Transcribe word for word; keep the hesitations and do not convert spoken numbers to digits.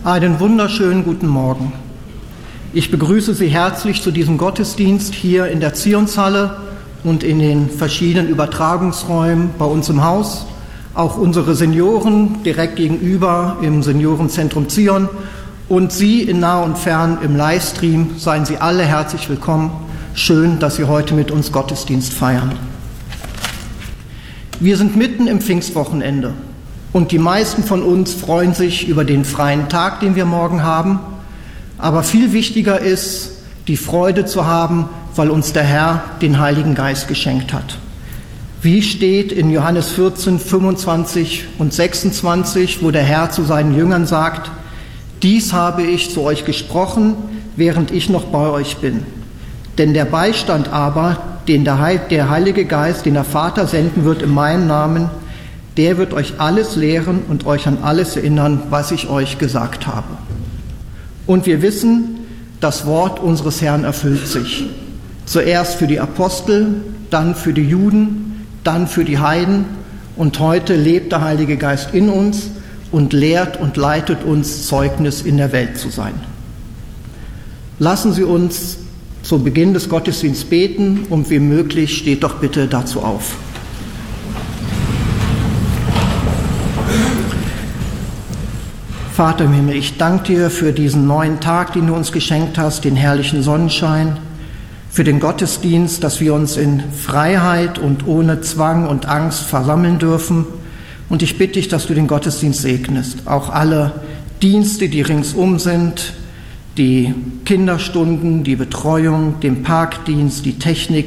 Einen wunderschönen guten Morgen. Ich begrüße Sie herzlich zu diesem Gottesdienst hier in der Zionshalle und in den verschiedenen Übertragungsräumen bei uns im Haus. Auch unsere Senioren direkt gegenüber im Seniorenzentrum Zion und Sie in nah und fern im Livestream. Seien Sie alle herzlich willkommen. Schön, dass Sie heute mit uns Gottesdienst feiern. Wir sind mitten im Pfingstwochenende. Und die meisten von uns freuen sich über den freien Tag, den wir morgen haben. Aber viel wichtiger ist, die Freude zu haben, weil uns der Herr den Heiligen Geist geschenkt hat. Wie steht in Johannes vierzehn, fünfundzwanzig und sechsundzwanzig, wo der Herr zu seinen Jüngern sagt: Dies habe ich zu euch gesprochen, während ich noch bei euch bin. Denn der Beistand aber, den der Heilige Geist, den der Vater senden wird in meinem Namen, der wird euch alles lehren und euch an alles erinnern, was ich euch gesagt habe. Und wir wissen, das Wort unseres Herrn erfüllt sich. Zuerst für die Apostel, dann für die Juden, dann für die Heiden. Und heute lebt der Heilige Geist in uns und lehrt und leitet uns, Zeugnis in der Welt zu sein. Lassen Sie uns zu Beginn des Gottesdienstes beten und wie möglich steht doch bitte dazu auf. Vater im Himmel, ich danke dir für diesen neuen Tag, den du uns geschenkt hast, den herrlichen Sonnenschein, für den Gottesdienst, dass wir uns in Freiheit und ohne Zwang und Angst versammeln dürfen. Und ich bitte dich, dass du den Gottesdienst segnest, auch alle Dienste, die ringsum sind, die Kinderstunden, die Betreuung, den Parkdienst, die Technik,